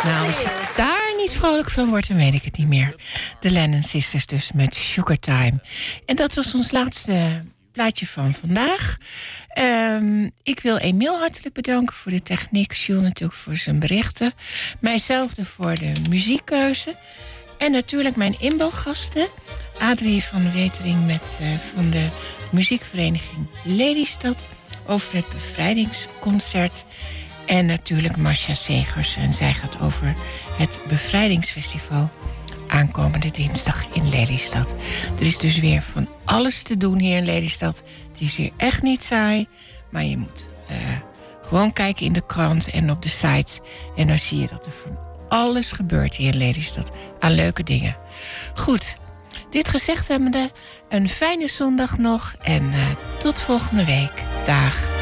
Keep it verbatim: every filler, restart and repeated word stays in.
Nou, als je daar niet vrolijk van wordt, dan weet ik het niet meer. De Lennon Sisters dus met Sugar Time. En dat was ons laatste plaatje van vandaag. Um, ik wil Emiel hartelijk bedanken voor de techniek. Jules natuurlijk voor zijn berichten. Mijzelf voor de muziekkeuze. En natuurlijk mijn inbelgasten. Adrie van de Wetering met, uh, van de muziekvereniging Lelystad. Over het bevrijdingsconcert. En natuurlijk Masha Segers. En zij gaat over het bevrijdingsfestival aankomende dinsdag in Lelystad. Er is dus weer van alles te doen hier in Lelystad. Het is hier echt niet saai. Maar je moet uh, gewoon kijken in de krant en op de sites. En dan zie je dat er van alles gebeurt hier in Lelystad. Aan leuke dingen. Goed, dit gezegd hebbende, een fijne zondag nog. En uh, tot volgende week. Dag.